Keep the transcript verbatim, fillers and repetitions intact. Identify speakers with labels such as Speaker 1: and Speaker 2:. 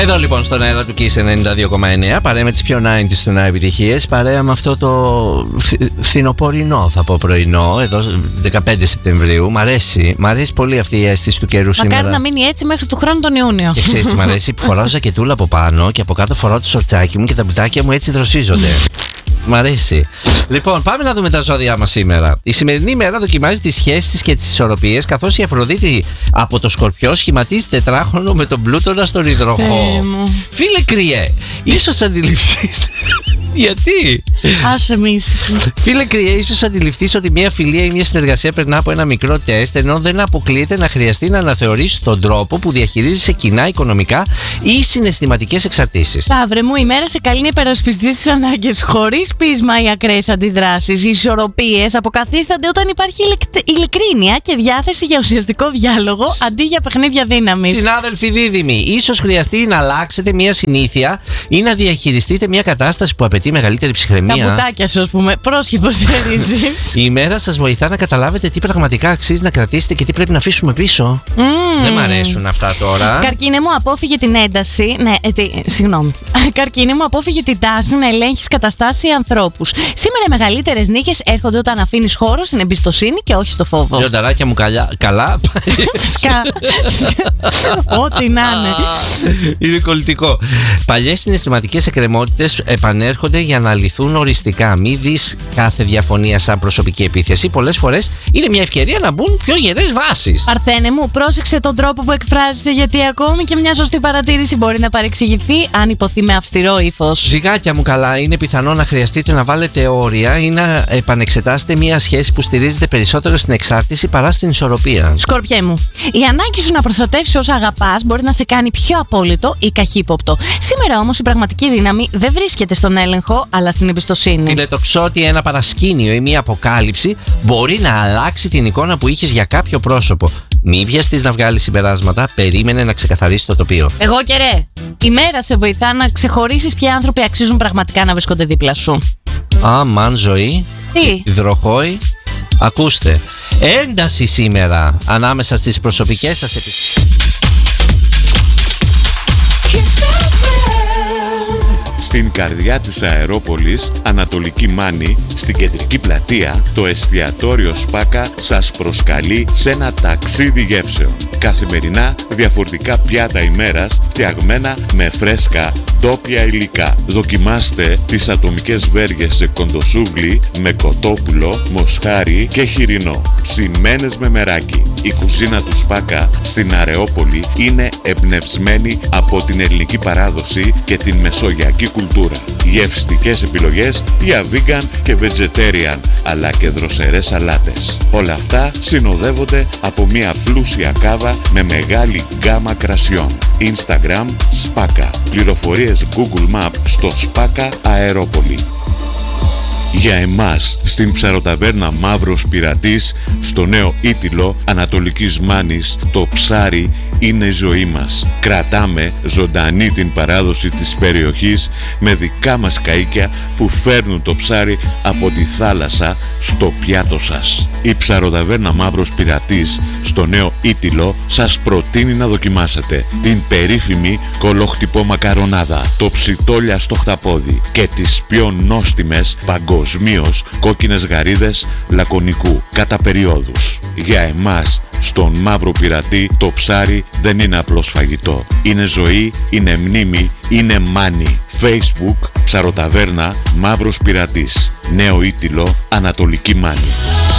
Speaker 1: Εδώ λοιπόν στον αέρα του Kiss ενενήντα δύο κόμμα εννέα, παρέα με τις πιο ενενήντα του να επιτυχίες, παρέα με αυτό το φθινοπορεινό, θα πω πρωινό, εδώ δεκαπέντε Σεπτεμβρίου. Μ' αρέσει, μ' αρέσει πολύ αυτή η αίσθηση του καιρού σήμερα.
Speaker 2: Μακάρι να μείνει έτσι μέχρι του χρόνου τον Ιούνιο.
Speaker 1: Και ξέρεις τι μ' αρέσει, που φοράω ζακετούλα από πάνω και από κάτω φοράω το σορτσάκι μου και τα μπουτάκια μου έτσι δροσίζονται. Μ' αρέσει. Λοιπόν, πάμε να δούμε τα ζώδια μας σήμερα. Η σημερινή ημέρα δοκιμάζει τις σχέσεις και τις ισορροπίες, καθώς η Αφροδίτη από το Σκορπιό σχηματίζει τετράχωνο με τον Πλούτονα στον Υδροχό. Φίλε Κριέ, ίσως αντιληφθείς. Γιατί?
Speaker 2: Άσε μη.
Speaker 1: Φίλε Κριέ, ίσως αντιληφθείς ότι μια φιλία ή μια συνεργασία περνά από ένα μικρό τεστ, ενώ δεν αποκλείεται να χρειαστεί να αναθεωρήσεις τον τρόπο που διαχειρίζεσαι κοινά οικονομικά ή συναισθηματικές εξαρτήσεις.
Speaker 2: Ταύρε μου, η μέρα σε καλεί να υπερασπιστείς τις ανάγκες χωρίς πείσμα ή ακραίες αντιδράσεις. Οι ισορροπίες αποκαθίστανται όταν υπάρχει ειλικρίνεια και διάθεση για ουσιαστικό διάλογο αντί για παιχνίδια δύναμης.
Speaker 1: Συνάδελφοι δίδυμοι, ίσως χρειαστεί να αλλάξετε μια συνήθεια ή να διαχειριστείτε μια κατάσταση που απαιτεί μεγαλύτερη ψυχραιμία.
Speaker 2: Τα μπουτάκια σου, ας πούμε, πρόσχημα στηρίζεις.
Speaker 1: Η ημέρα σας βοηθά να καταλάβετε τι πραγματικά αξίζει να κρατήσετε και τι πρέπει να αφήσουμε πίσω. Mm. Δεν μ' αρέσουν αυτά τώρα.
Speaker 2: Καρκίνε μου, απόφυγε την ένταση. Ναι, ε, τι, συγγνώμη. Καρκίνε μου, απόφυγε την τάση να ελέγχεις καταστάσεις ή ανθρώπους. Σήμερα οι μεγαλύτερες νίκες έρχονται όταν αφήνεις χώρο στην εμπιστοσύνη και όχι στο φόβο.
Speaker 1: Λιονταράκια μου καλιά, καλά.
Speaker 2: Ό,τι να είναι.
Speaker 1: Είναι κολλητικό. Παλιές συναισθηματικές εκκρεμότητες επανέρχονται για να λυθούν οριστικά. Μην δεις κάθε διαφωνία σαν προσωπική επίθεση. Πολλές φορές είναι μια ευκαιρία να μπουν πιο γερές βάσεις.
Speaker 2: Παρθένε μου, πρόσεξε τον τρόπο που εκφράζεσαι, γιατί ακόμη και μια σωστή παρατήρηση μπορεί να παρεξηγηθεί αν υποθεί με αυστηρό ύφος.
Speaker 1: Ζυγάκια μου καλά, είναι πιθανό να χρειαστείτε να βάλετε όρια ή να επανεξετάσετε μια σχέση που στηρίζεται περισσότερο στην εξάρτηση παρά στην ισορροπία.
Speaker 2: Σκορπιέ μου, η ανάγκη σου να προστατεύσεις όσα αγαπάς μπορεί να σε κάνει πιο απόλυτο ή καχύποπτο. Σήμερα όμως η πραγματική δύναμη δεν βρίσκεται στον έλεγχο, αλλά στην εμπιστοσύνη.
Speaker 1: Είναι το ξότι ένα παρασκήνιο ή μια αποκάλυψη μπορεί να αλλάξει την εικόνα που είχες για κάποιο πρόσωπο. Μη βιαστείς να βγάλεις συμπεράσματα, περίμενε να ξεκαθαρίσει το τοπίο.
Speaker 2: Εγώ και ρε, η μέρα σε βοηθά να ξεχωρίσεις ποιοι άνθρωποι αξίζουν πραγματικά να βρίσκονται δίπλα σου.
Speaker 1: Αμάν ζωή.
Speaker 2: Τι?
Speaker 1: Υδροχόη. Ακούστε, ένταση σήμερα ανάμεσα στις προσωπικές σας επιστήμες.
Speaker 3: Στην καρδιά της Αερόπολης, Ανατολική Μάνη, στην κεντρική πλατεία, το εστιατόριο Σπάκα σας προσκαλεί σε ένα ταξίδι γεύσεων. Καθημερινά διαφορετικά πιάτα ημέρας, φτιαγμένα με φρέσκα ντόπια υλικά. Δοκιμάστε τις ατομικές βέργες σε κοντοσούβλι με κοτόπουλο, μοσχάρι και χοιρινό, ψημένες με μεράκι. Η κουζίνα του Σπάκα στην Αρεόπολη είναι εμπνευσμένη από την ελληνική παράδοση και την μεσογειακή κουλτούρα. Γευστικές επιλογές για vegan και vegetarian, αλλά και δροσερές σαλάτες. Όλα αυτά συνοδεύονται από μια πλούσια κάβα με μεγάλη γκάμα κρασιών. Instagram Σπάκα. Πληροφορίες Google Map στο Σπάκα Αερόπολη. Για εμάς, στην ψαροταβέρνα Μαύρος Πειρατής, στο νέο Ήτυλο Ανατολικής Μάνης, το ψάρι είναι η ζωή μας. Κρατάμε ζωντανή την παράδοση της περιοχής με δικά μας καΐκια που φέρνουν το ψάρι από τη θάλασσα στο πιάτο σας. Η ψαροταβέρνα Μαύρος Πειρατής στο νέο Ήτυλο σας προτείνει να δοκιμάσετε την περίφημη κολοχτυπό μακαρονάδα, το ψιτόλια στο χταπόδι και τις πιο νόστιμες παγκοσμίως κόκκινες γαρίδες λακωνικού κατά περιόδους. Για εμάς, στον Μαύρο Πειρατή, το ψάρι δεν είναι απλώς φαγητό. Είναι ζωή, είναι μνήμη, είναι μάνι. Facebook, ψαροταβέρνα Μαύρος Πειρατής. Νέο Ήτυλο, Ανατολική Μάνη.